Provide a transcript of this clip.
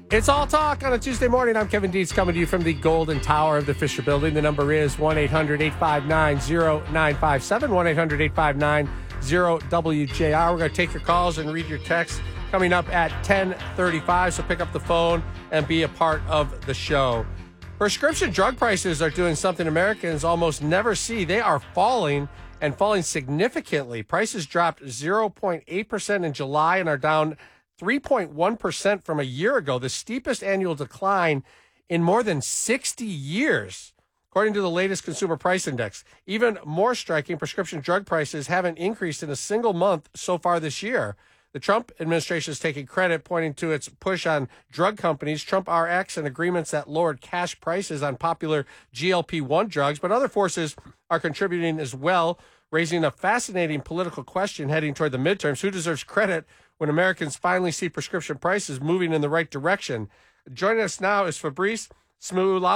It's All Talk on a Tuesday morning. I'm Kevin Dietz coming to you from the Golden Tower of the Fisher Building. The number is 1-800-859-0957, 1-800-859-0WJR. We're going to take your calls and read your texts coming up at 10:35, so pick up the phone and be a part of the show. Prescription drug prices are doing something Americans almost never see. They are falling and falling significantly. Prices dropped 0.8% in July and are down 3.1% from a year ago, the steepest annual decline in more than 60 years, according to the latest Consumer Price Index. Even more striking, prescription drug prices haven't increased in a single month so far this year. The Trump administration is taking credit, pointing to its push on drug companies, Trump RX, and agreements that lowered cash prices on popular GLP-1 drugs. But other forces are contributing as well, raising a fascinating political question heading toward the midterms. Who deserves credit when Americans finally see prescription prices moving in the right direction? Joining us now is Fabrice Smoulou.